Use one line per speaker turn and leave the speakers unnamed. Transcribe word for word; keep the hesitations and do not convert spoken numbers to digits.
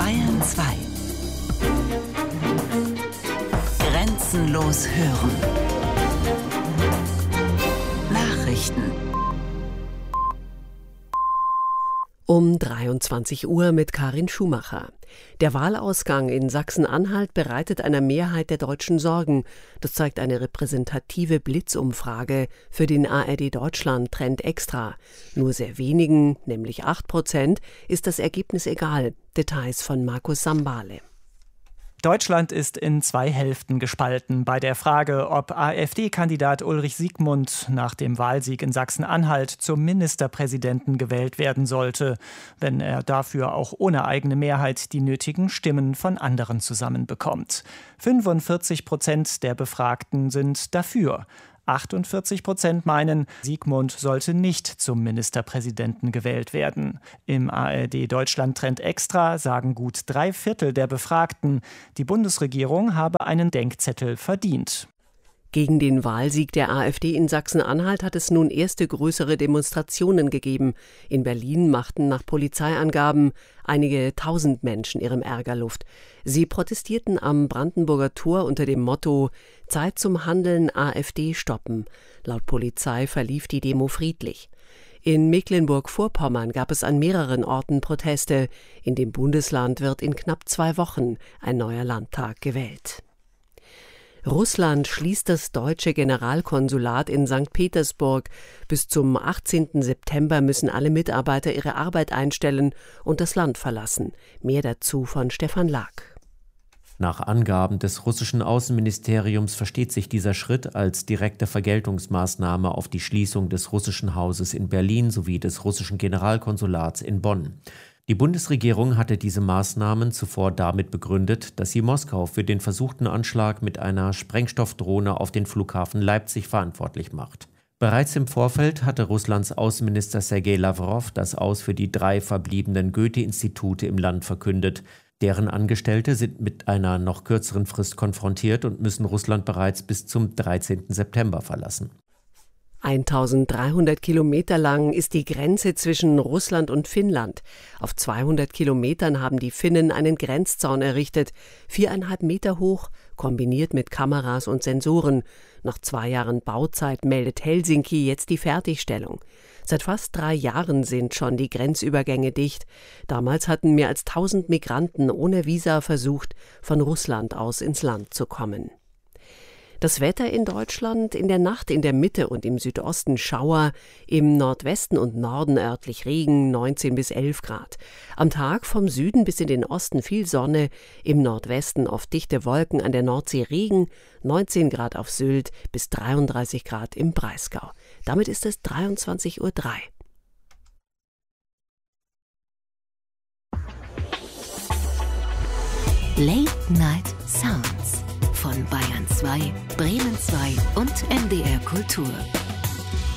Bayern zwei. Grenzenlos hören. Nachrichten.
Um dreiundzwanzig Uhr mit Karin Schumacher. Der Wahlausgang in Sachsen-Anhalt bereitet einer Mehrheit der Deutschen Sorgen. Das zeigt eine repräsentative Blitzumfrage für den A R D Deutschland Trend Extra. Nur sehr wenigen, nämlich acht Prozent, ist das Ergebnis egal. Details von Markus Sambale.
Deutschland ist in zwei Hälften gespalten bei der Frage, ob AfD-Kandidat Ulrich Siegmund nach dem Wahlsieg in Sachsen-Anhalt zum Ministerpräsidenten gewählt werden sollte, wenn er dafür auch ohne eigene Mehrheit die nötigen Stimmen von anderen zusammenbekommt. fünfundvierzig Prozent der Befragten sind dafür. achtundvierzig Prozent meinen, Siegmund sollte nicht zum Ministerpräsidenten gewählt werden. Im A R D Deutschland Trend Extra sagen gut drei Viertel der Befragten, die Bundesregierung habe einen Denkzettel verdient.
Gegen den Wahlsieg der AfD in Sachsen-Anhalt hat es nun erste größere Demonstrationen gegeben. In Berlin machten nach Polizeiangaben einige tausend Menschen ihrem Ärger Luft. Sie protestierten am Brandenburger Tor unter dem Motto »Zeit zum Handeln, AfD stoppen«. Laut Polizei verlief die Demo friedlich. In Mecklenburg-Vorpommern gab es an mehreren Orten Proteste. In dem Bundesland wird in knapp zwei Wochen ein neuer Landtag gewählt. Russland schließt das deutsche Generalkonsulat in Sankt Petersburg. Bis zum achtzehnten September müssen alle Mitarbeiter ihre Arbeit einstellen und das Land verlassen. Mehr dazu von Stefan Lack.
Nach Angaben des russischen Außenministeriums versteht sich dieser Schritt als direkte Vergeltungsmaßnahme auf die Schließung des russischen Hauses in Berlin sowie des russischen Generalkonsulats in Bonn. Die Bundesregierung hatte diese Maßnahmen zuvor damit begründet, dass sie Moskau für den versuchten Anschlag mit einer Sprengstoffdrohne auf den Flughafen Leipzig verantwortlich macht. Bereits im Vorfeld hatte Russlands Außenminister Sergei Lawrow das Aus für die drei verbliebenen Goethe-Institute im Land verkündet. Deren Angestellte sind mit einer noch kürzeren Frist konfrontiert und müssen Russland bereits bis zum dreizehnten September verlassen.
eintausenddreihundert Kilometer lang ist die Grenze zwischen Russland und Finnland. Auf zweihundert Kilometern haben die Finnen einen Grenzzaun errichtet, viereinhalb Meter hoch, kombiniert mit Kameras und Sensoren. Nach zwei Jahren Bauzeit meldet Helsinki jetzt die Fertigstellung. Seit fast drei Jahren sind schon die Grenzübergänge dicht. Damals hatten mehr als tausend Migranten ohne Visa versucht, von Russland aus ins Land zu kommen. Das Wetter in Deutschland: in der Nacht in der Mitte und im Südosten Schauer, im Nordwesten und Norden örtlich Regen, neunzehn bis elf Grad. Am Tag vom Süden bis in den Osten viel Sonne, im Nordwesten oft dichte Wolken, an der Nordsee Regen, neunzehn Grad auf Sylt bis dreiunddreißig Grad im Breisgau. Damit ist es dreiundzwanzig Uhr drei.
Late Night Sounds von Bayern zwei, Bremen zwei und N D R Kultur.